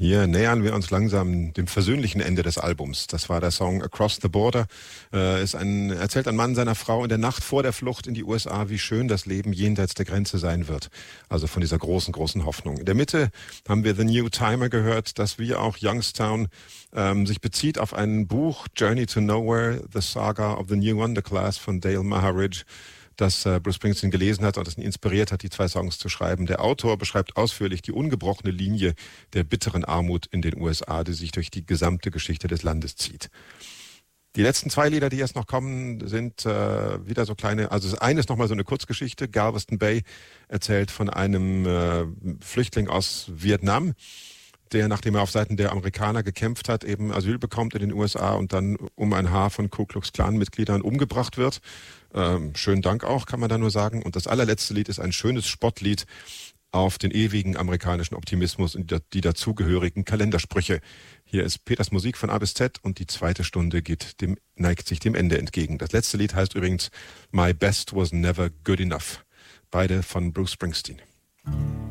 Hier nähern wir uns langsam dem versöhnlichen Ende des Albums. Das war der Song Across the Border. Erzählt ein Mann seiner Frau in der Nacht vor der Flucht in die USA, wie schön das Leben jenseits der Grenze sein wird. Also von dieser großen Hoffnung. In der Mitte haben wir The New Timer gehört, das wie auch Youngstown sich bezieht auf ein Buch, Journey to Nowhere, The Saga of the New Underclass von Dale Maharidge, das Bruce Springsteen gelesen hat und das ihn inspiriert hat, die zwei Songs zu schreiben. Der Autor beschreibt ausführlich die ungebrochene Linie der bitteren Armut in den USA, die sich durch die gesamte Geschichte des Landes zieht. Die letzten zwei Lieder, die jetzt noch kommen, sind wieder so kleine, also das eine ist nochmal so eine Kurzgeschichte. Galveston Bay erzählt von einem Flüchtling aus Vietnam, der, nachdem er auf Seiten der Amerikaner gekämpft hat, eben Asyl bekommt in den USA und dann um ein Haar von Ku Klux Klan-Mitgliedern umgebracht wird. Schönen Dank auch, kann man da nur sagen. Und das allerletzte Lied ist ein schönes Spottlied auf den ewigen amerikanischen Optimismus und die dazugehörigen Kalendersprüche. Hier ist Peters Musik von A bis Z und die zweite Stunde neigt sich dem Ende entgegen. Das letzte Lied heißt übrigens My Best Was Never Good Enough. Beide von Bruce Springsteen.